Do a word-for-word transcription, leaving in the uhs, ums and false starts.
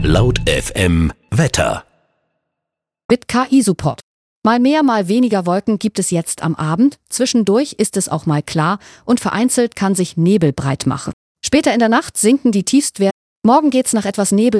Laut F M Wetter. Mit K I-Support. Mal mehr, mal weniger Wolken gibt es jetzt am Abend. Zwischendurch ist es auch mal klar und vereinzelt kann sich Nebel breit machen. Später in der Nacht sinken die Tiefstwerte. Morgen geht's nach etwas Nebel